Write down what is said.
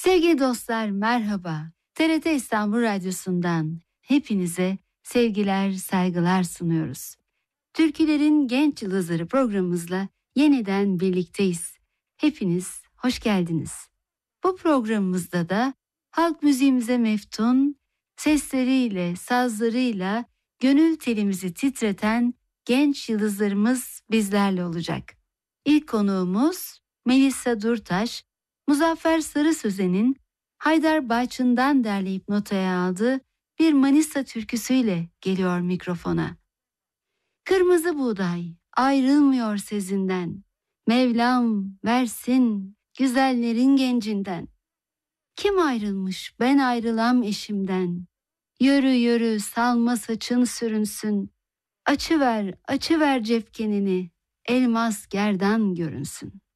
Sevgili dostlar merhaba. TRT İstanbul Radyosu'ndan hepinize sevgiler, saygılar sunuyoruz. Türkülerin Genç Yıldızları programımızla yeniden birlikteyiz. Hepiniz hoş geldiniz. Bu programımızda da halk müziğimize meftun, sesleriyle, sazlarıyla gönül telimizi titreten genç yıldızlarımız bizlerle olacak. İlk konuğumuz Melisa Durtaş, Muzaffer Sarı Sözen'in Haydar Bayçın'dan derleyip notaya aldığı bir Manisa türküsüyle geliyor mikrofona. Kırmızı buğday ayrılmıyor sezinden, Mevlam versin güzellerin gencinden. Kim ayrılmış ben ayrılam eşimden, Yürü yürü salma saçın sürünsün, açıver açıver cepkenini, elmas gerdan görünsün.